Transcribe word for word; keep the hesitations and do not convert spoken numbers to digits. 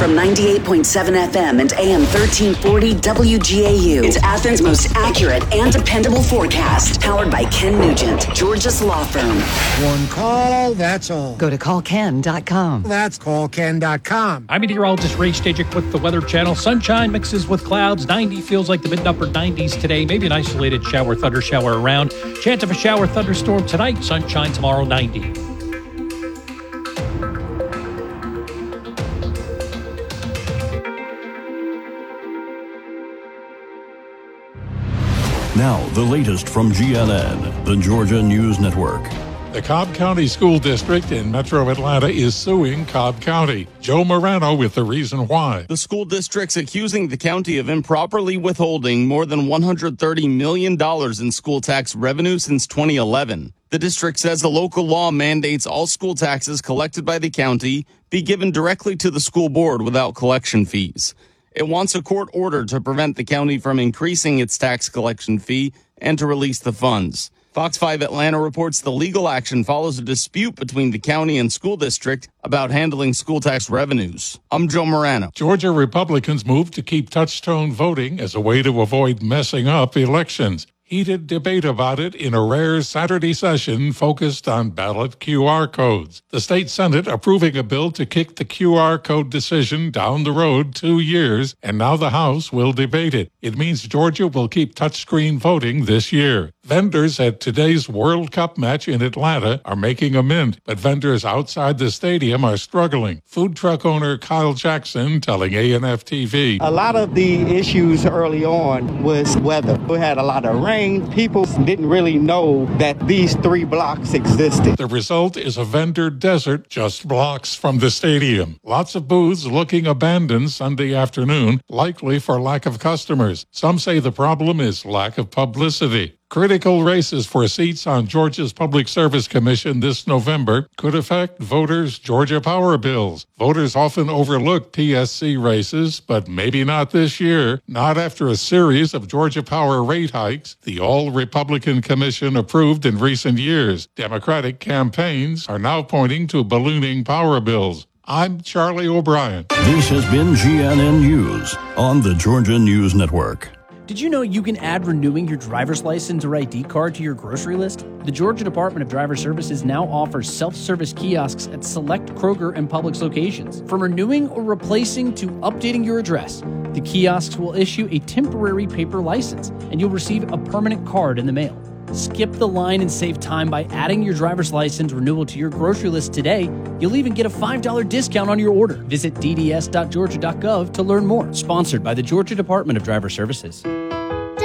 From ninety-eight point seven F M and A M thirteen forty W G A U. It's Athens' most accurate and dependable forecast. Powered by Ken Nugent, Georgia's law firm. One call, that's all. Go to call ken dot com. That's call ken dot com. I'm meteorologist Ray Stajic with the Weather Channel. Sunshine mixes with clouds. ninety feels like the mid-upper nineties today. Maybe an isolated shower, thunder shower around. Chance of a shower, thunderstorm tonight. Sunshine tomorrow, ninety. Now, the latest from G N N, the Georgia News Network. The Cobb County School District in Metro Atlanta is suing Cobb County. Joe Morano with the reason why. The school district's accusing the county of improperly withholding more than one hundred thirty million dollars in school tax revenue since twenty eleven. The district says the local law mandates all school taxes collected by the county be given directly to the school board without collection fees. It wants a court order to prevent the county from increasing its tax collection fee and to release the funds. Fox five Atlanta reports the legal action follows a dispute between the county and school district about handling school tax revenues. I'm Joe Morano. Georgia Republicans moved to keep touch-tone voting as a way to avoid messing up elections. Heated debate about it in a rare Saturday session focused on ballot Q R codes. The state Senate approving a bill to kick the Q R code decision down the road two years, and now the House will debate it. It means Georgia will keep touchscreen voting this year. Vendors at today's World Cup match in Atlanta are making a mint, but vendors outside the stadium are struggling. Food truck owner Kyle Jackson telling A N F T V. A lot of the issues early on was weather. We had a lot of rain. People didn't really know that these three blocks existed. The result is a vendor desert just blocks from the stadium. Lots of booths looking abandoned Sunday afternoon, likely for lack of customers. Some say the problem is lack of publicity. Critical races for seats on Georgia's Public Service Commission this November could affect voters' Georgia Power bills. Voters often overlook P S C races, but maybe not this year. Not after a series of Georgia Power rate hikes the all-Republican Commission approved in recent years. Democratic campaigns are now pointing to ballooning power bills. I'm Charlie O'Brien. This has been G N N News on the Georgia News Network. Did you know you can add renewing your driver's license or I D card to your grocery list? The Georgia Department of Driver Services now offers self-service kiosks at select Kroger and Publix locations. From renewing or replacing to updating your address, the kiosks will issue a temporary paper license, and you'll receive a permanent card in the mail. Skip the line and save time by adding your driver's license renewal to your grocery list today. You'll even get a five dollars discount on your order. Visit d d s dot georgia dot gov to learn more. Sponsored by the Georgia Department of Driver Services.